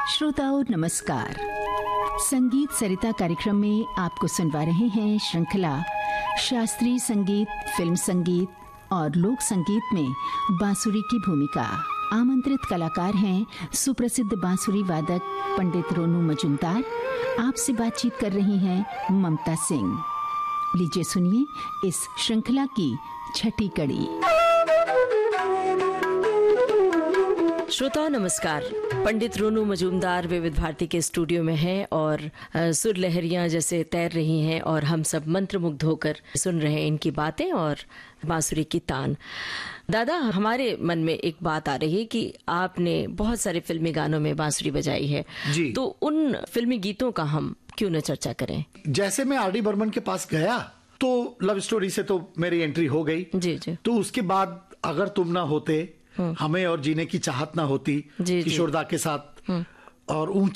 श्रोताओं नमस्कार। संगीत सरिता कार्यक्रम में आपको सुनवा रहे हैं श्रृंखला शास्त्रीय संगीत, फिल्म संगीत और लोक संगीत में बांसुरी की भूमिका। आमंत्रित कलाकार हैं सुप्रसिद्ध बांसुरी वादक पंडित रोनू मजूमदार। आपसे बातचीत कर रही हैं ममता सिंह। लीजिए सुनिए इस श्रृंखला की छठी कड़ी। श्रोताओं नमस्कार। पंडित रोनू मजूमदार विविध भारती के स्टूडियो में हैं और सुर लहरियां जैसे तैर रही हैं और हम सब मंत्रमुग्ध होकर सुन रहे हैं इनकी बातें और बांसुरी की तान। दादा, हमारे मन में एक बात आ रही है कि आपने बहुत सारे फिल्मी गानों में बांसुरी बजाई है जी। तो उन फिल्मी गीतों का हम क्यों न चर्चा करें। जैसे मैं आर डी बर्मन के पास गया तो लव स्टोरी से तो मेरी एंट्री हो गई जी जी। तो उसके बाद अगर तुम ना होते, हमें और जीने की चाहत ना होती, जी, किशोरदा के साथ और